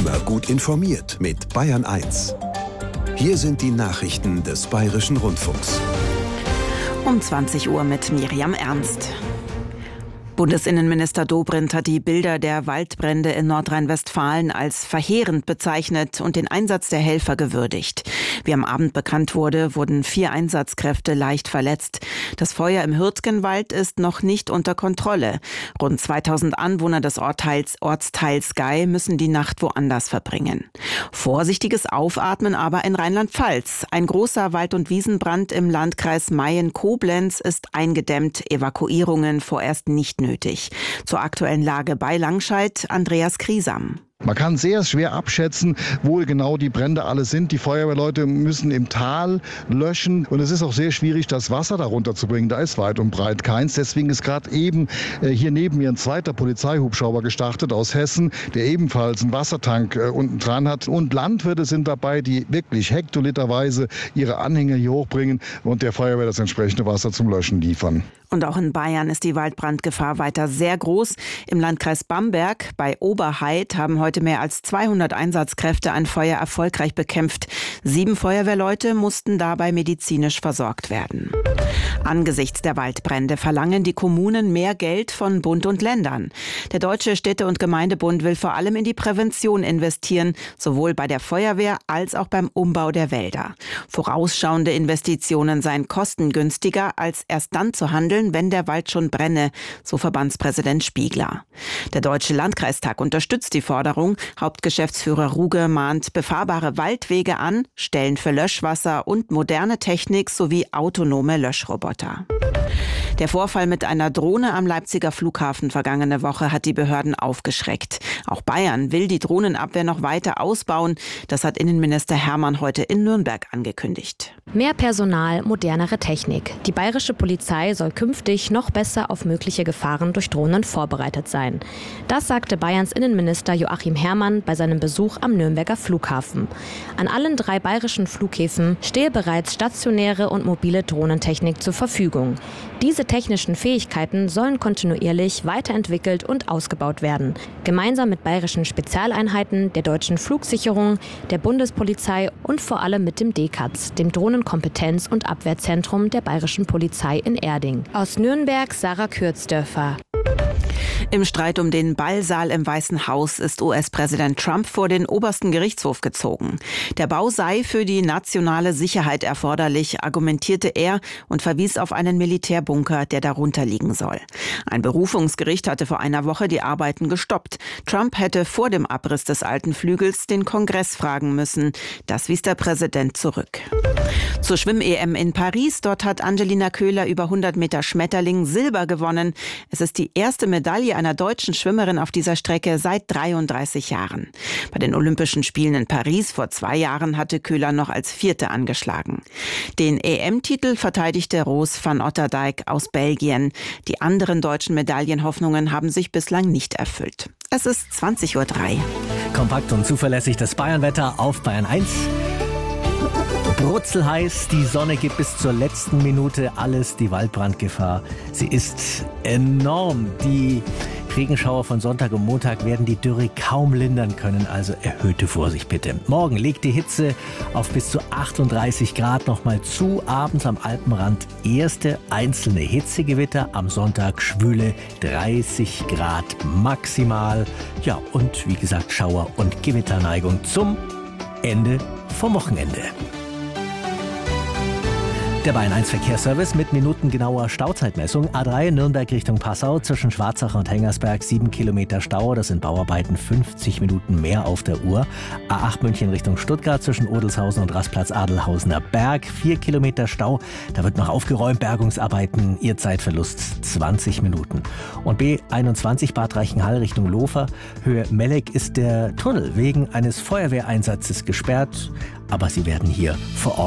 Immer gut informiert mit Bayern 1. Hier sind die Nachrichten des Bayerischen Rundfunks. Um 20 Uhr mit Miriam Ernst. Bundesinnenminister Dobrindt hat die Bilder der Waldbrände in Nordrhein-Westfalen als verheerend bezeichnet und den Einsatz der Helfer gewürdigt. Wie am Abend bekannt wurde, wurden 4 Einsatzkräfte leicht verletzt. Das Feuer im Hürtgenwald ist noch nicht unter Kontrolle. Rund 2000 Anwohner des Ortsteils Gei müssen die Nacht woanders verbringen. Vorsichtiges Aufatmen aber in Rheinland-Pfalz. Ein großer Wald- und Wiesenbrand im Landkreis Mayen-Koblenz ist eingedämmt. Evakuierungen vorerst nicht nötig. Zur aktuellen Lage bei Langscheid, Andreas Kriesam. Man kann sehr schwer abschätzen, wo genau die Brände alle sind. Die Feuerwehrleute müssen im Tal löschen und es ist auch sehr schwierig, das Wasser darunter zu bringen. Da ist weit und breit keins. Deswegen ist gerade eben hier neben mir ein zweiter Polizeihubschrauber gestartet aus Hessen, der ebenfalls einen Wassertank unten dran hat. Und Landwirte sind dabei, die wirklich hektoliterweise ihre Anhänger hier hochbringen und der Feuerwehr das entsprechende Wasser zum Löschen liefern. Und auch in Bayern ist die Waldbrandgefahr weiter sehr groß. Im Landkreis Bamberg bei Oberhaid haben heute mehr als 200 Einsatzkräfte ein Feuer erfolgreich bekämpft. 7 Feuerwehrleute mussten dabei medizinisch versorgt werden. Angesichts der Waldbrände verlangen die Kommunen mehr Geld von Bund und Ländern. Der Deutsche Städte- und Gemeindebund will vor allem in die Prävention investieren, sowohl bei der Feuerwehr als auch beim Umbau der Wälder. Vorausschauende Investitionen seien kostengünstiger, als erst dann zu handeln, wenn der Wald schon brenne, so Verbandspräsident Spiegler. Der Deutsche Landkreistag unterstützt die Forderung. Hauptgeschäftsführer Ruge mahnt befahrbare Waldwege an, Stellen für Löschwasser und moderne Technik sowie autonome Löschroboter. Der Vorfall mit einer Drohne am Leipziger Flughafen vergangene Woche hat die Behörden aufgeschreckt. Auch Bayern will die Drohnenabwehr noch weiter ausbauen. Das hat Innenminister Hermann heute in Nürnberg angekündigt. Mehr Personal, modernere Technik. Die bayerische Polizei soll künftig noch besser auf mögliche Gefahren durch Drohnen vorbereitet sein. Das sagte Bayerns Innenminister Joachim Herrmann bei seinem Besuch am Nürnberger Flughafen. An allen 3 bayerischen Flughäfen stehe bereits stationäre und mobile Drohnentechnik zur Verfügung. Diese technischen Fähigkeiten sollen kontinuierlich weiterentwickelt und ausgebaut werden. Gemeinsam mit bayerischen Spezialeinheiten, der deutschen Flugsicherung, der Bundespolizei und vor allem mit dem DKAZ, dem Drohnenkompetenz- und Abwehrzentrum der bayerischen Polizei in Erding. Aus Nürnberg Sarah Kürzdörfer. Im Streit um den Ballsaal im Weißen Haus ist US-Präsident Trump vor den obersten Gerichtshof gezogen. Der Bau sei für die nationale Sicherheit erforderlich, argumentierte er und verwies auf einen Militärbunker, der darunter liegen soll. Ein Berufungsgericht hatte vor einer Woche die Arbeiten gestoppt. Trump hätte vor dem Abriss des alten Flügels den Kongress fragen müssen. Das wies der Präsident zurück. Zur Schwimm-EM in Paris. Dort hat Angelina Köhler über 100 Meter Schmetterling Silber gewonnen. Es ist die erste Medaille einer deutschen Schwimmerin auf dieser Strecke seit 33 Jahren. Bei den Olympischen Spielen in Paris vor 2 Jahren hatte Köhler noch als 4. angeschlagen. Den EM-Titel verteidigte Roos van Otterdijk aus Belgien. Die anderen deutschen Medaillenhoffnungen haben sich bislang nicht erfüllt. Es ist 20:03 Uhr. Kompakt und zuverlässig das Bayernwetter auf Bayern 1. Brutzelheiß, die Sonne gibt bis zur letzten Minute alles, die Waldbrandgefahr. Sie ist enorm. Die Regenschauer von Sonntag und Montag werden die Dürre kaum lindern können, also erhöhte Vorsicht bitte. Morgen legt die Hitze auf bis zu 38 Grad nochmal zu. Abends am Alpenrand erste einzelne Hitzegewitter. Am Sonntag schwüle 30 Grad maximal. Ja, und wie gesagt Schauer- und Gewitterneigung zum Ende vom Wochenende. Der Bayern 1 Verkehrsservice mit minutengenauer Stauzeitmessung. A3 Nürnberg Richtung Passau zwischen Schwarzach und Hengersberg 7 Kilometer Stau. Das sind Bauarbeiten, 50 Minuten mehr auf der Uhr. A8 München Richtung Stuttgart zwischen Odelshausen und Rastplatz Adelhausener Berg 4 Kilometer Stau. Da wird noch aufgeräumt, Bergungsarbeiten, ihr Zeitverlust 20 Minuten. Und B21 Bad Reichenhall Richtung Lofer. Höhe Melleck ist der Tunnel wegen eines Feuerwehreinsatzes gesperrt. Aber Sie werden hier vor Ort